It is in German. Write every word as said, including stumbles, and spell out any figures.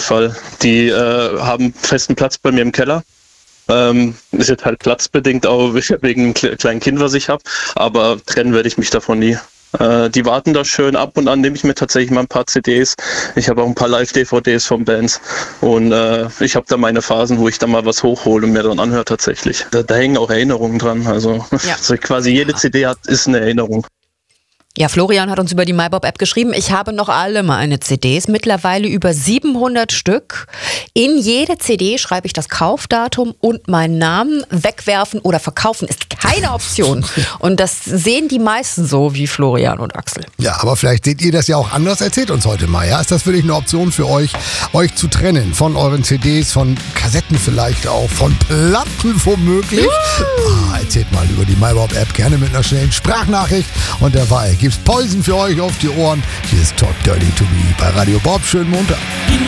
Fall. Die äh, haben festen Platz bei mir im Keller. Ähm, ist jetzt halt platzbedingt auch wegen einem kleinen Kind, was ich habe. Aber trennen werde ich mich davon nie. Äh, die warten da schön. Ab und an nehme ich mir tatsächlich mal ein paar C Ds. Ich habe auch ein paar Live-D V Ds von Bands. Und äh, ich habe da meine Phasen, wo ich da mal was hochhole und mir dann anhöre tatsächlich. Da, da hängen auch Erinnerungen dran. Also, ja. also quasi jede C D hat, ist eine Erinnerung. Ja, Florian hat uns über die MyBob-App geschrieben, ich habe noch alle meine C Ds, mittlerweile über siebenhundert Stück. In jede C D schreibe ich das Kaufdatum und meinen Namen. Wegwerfen oder verkaufen ist keine Option. Und das sehen die meisten so wie Florian und Axel. Ja, aber vielleicht seht ihr das ja auch anders. Erzählt uns heute mal. Ja? Ist das wirklich eine Option für euch, euch zu trennen von euren C Ds, von Kassetten vielleicht auch, von Platten womöglich? Ah, erzählt mal über die MyBob-App, gerne mit einer schnellen Sprachnachricht. Und derweil gibt's Poison für euch auf die Ohren. Hier ist Talk Dirty to Me bei Radio Bob. Schönen Montag.